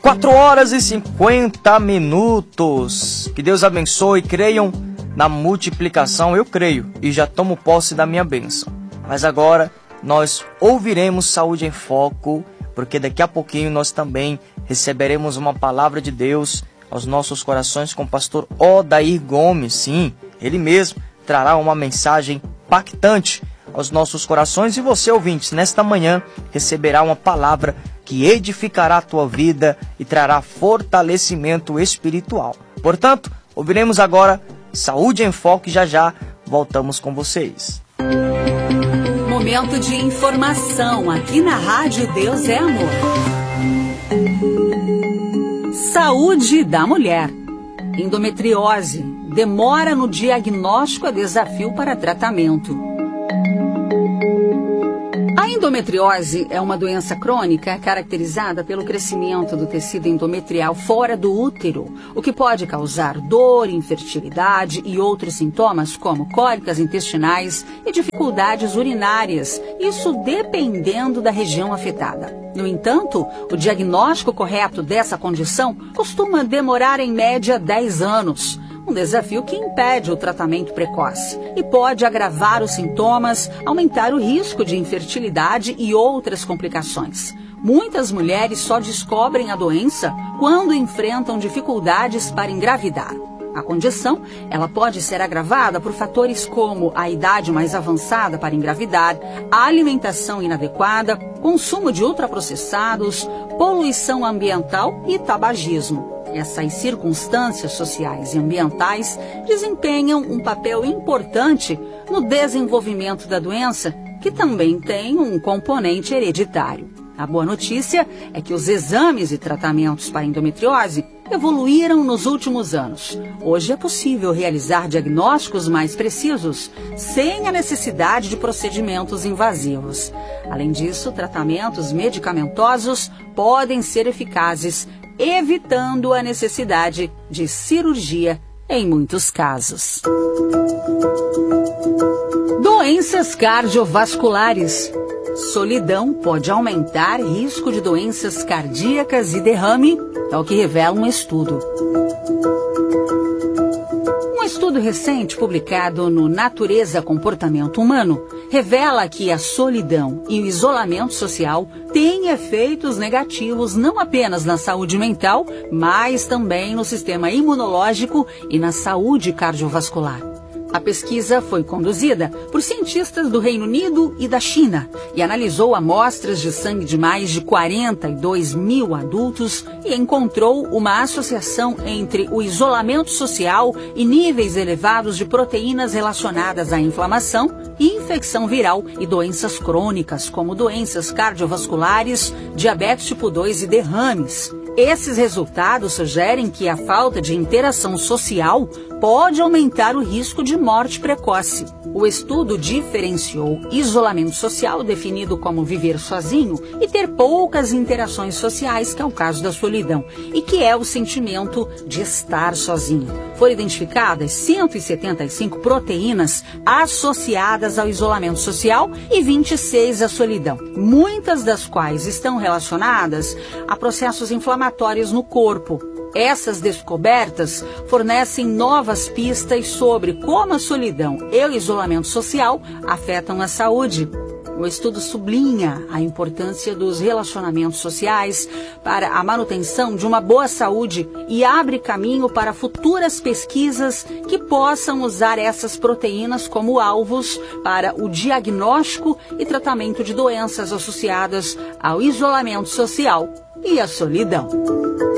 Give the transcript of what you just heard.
4h50. Que Deus abençoe, creiam na multiplicação, eu creio e já tomo posse da minha bênção. Mas agora nós ouviremos Saúde em Foco, porque daqui a pouquinho nós também receberemos uma palavra de Deus aos nossos corações com o pastor Odair Gomes. Sim, ele mesmo trará uma mensagem impactante aos nossos corações, e você, ouvintes, nesta manhã receberá uma palavra que edificará a tua vida e trará fortalecimento espiritual. Portanto, ouviremos agora Saúde em Foco e já voltamos com vocês. Momento de informação aqui na Rádio Deus é Amor. Saúde da mulher. Endometriose. Demora no diagnóstico é desafio para tratamento. A endometriose é uma doença crônica caracterizada pelo crescimento do tecido endometrial fora do útero, o que pode causar dor, infertilidade e outros sintomas como cólicas intestinais e dificuldades urinárias, isso dependendo da região afetada. No entanto, o diagnóstico correto dessa condição costuma demorar em média 10 anos. Um desafio que impede o tratamento precoce e pode agravar os sintomas, aumentar o risco de infertilidade e outras complicações. Muitas mulheres só descobrem a doença quando enfrentam dificuldades para engravidar. A condição, ela pode ser agravada por fatores como a idade mais avançada para engravidar, a alimentação inadequada, consumo de ultraprocessados, poluição ambiental e tabagismo. Essas circunstâncias sociais e ambientais desempenham um papel importante no desenvolvimento da doença, que também tem um componente hereditário. A boa notícia é que os exames e tratamentos para endometriose evoluíram nos últimos anos. Hoje é possível realizar diagnósticos mais precisos, sem a necessidade de procedimentos invasivos. Além disso, tratamentos medicamentosos podem ser eficazes, evitando a necessidade de cirurgia em muitos casos. Doenças cardiovasculares. Solidão pode aumentar risco de doenças cardíacas e derrame, é o que revela um estudo. Um estudo recente publicado no Natureza Comportamento Humano revela que a solidão e o isolamento social têm efeitos negativos não apenas na saúde mental, mas também no sistema imunológico e na saúde cardiovascular. A pesquisa foi conduzida por cientistas do Reino Unido e da China e analisou amostras de sangue de mais de 42 mil adultos e encontrou uma associação entre o isolamento social e níveis elevados de proteínas relacionadas à inflamação e infecção viral e doenças crônicas, como doenças cardiovasculares, diabetes tipo 2 e derrames. Esses resultados sugerem que a falta de interação social pode aumentar o risco de morte precoce. O estudo diferenciou isolamento social, definido como viver sozinho e ter poucas interações sociais, que é o caso da solidão, e que é o sentimento de estar sozinho. Foram identificadas 175 proteínas associadas ao isolamento social e 26 à solidão, muitas das quais estão relacionadas a processos inflamatórios no corpo. Essas descobertas fornecem novas pistas sobre como a solidão e o isolamento social afetam a saúde. O estudo sublinha a importância dos relacionamentos sociais para a manutenção de uma boa saúde e abre caminho para futuras pesquisas que possam usar essas proteínas como alvos para o diagnóstico e tratamento de doenças associadas ao isolamento social e à solidão.